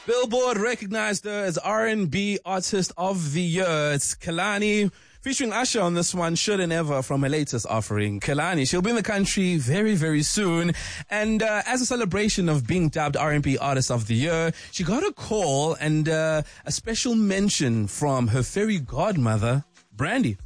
Billboard recognized her as R&B Artist of the Year. It's Kehlani featuring Usher on this one, Should and Ever, from her latest offering. Kehlani, she'll be in the country very, very soon. And as a celebration of being dubbed R&B Artist of the Year, she got a call and a special mention from her fairy godmother, Brandy.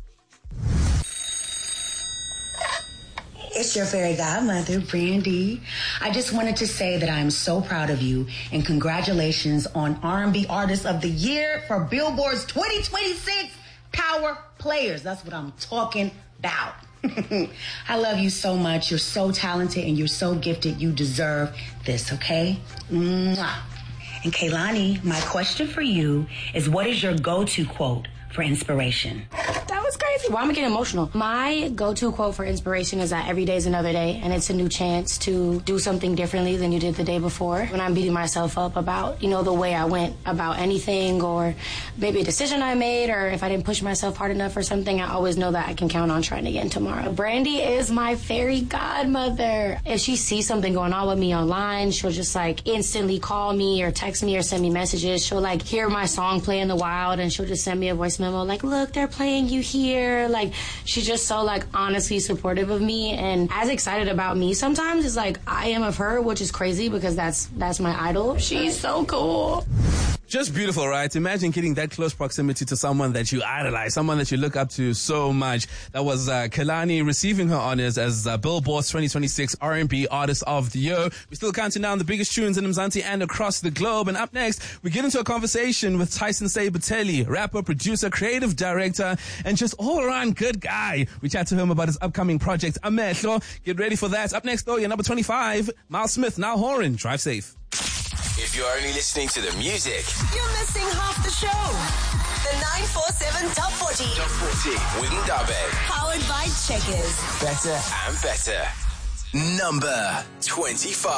It's your fairy godmother, Brandy. I just wanted to say that I'm so proud of you and congratulations on R&B Artist of the Year for Billboard's 2026 Power Players. That's what I'm talking about. I love you so much. You're so talented and you're so gifted. You deserve this, okay? Mwah. And Kehlani, my question for you is, what is your go-to quote for inspiration? That was crazy. Why am I getting emotional? My go-to quote for inspiration is that every day is another day, and it's a new chance to do something differently than you did the day before. When I'm beating myself up about, the way I went about anything, or maybe a decision I made, or if I didn't push myself hard enough or something, I always know that I can count on trying again tomorrow. Brandy is my fairy godmother. If she sees something going on with me online, she'll just instantly call me or text me or send me messages. She'll hear my song play in the wild, and she'll just send me a voice memo look, they're playing you here. She's just so honestly supportive of me and as excited about me sometimes as I am of her, which is crazy because that's my idol. She's so cool. Just beautiful, right? Imagine getting that close proximity to someone that you idolize, someone that you look up to so much. That was Kehlani receiving her honors as Billboard's 2026 R&B Artist of the Year. We're still counting down the biggest tunes in Mzansi and across the globe. And up next, we get into a conversation with Tyson Sabatelli, rapper, producer, creative director, and just all-around good guy. We chat to him about his upcoming project, Amehlo. Get ready for that. Up next, though, your number 25, Miles Smith, Now Horan. Drive safe. If you're only listening to the music, you're missing half the show. The 947 Top 40. Top 40 with Ndabe. Powered by Checkers. Better and better. Number 25.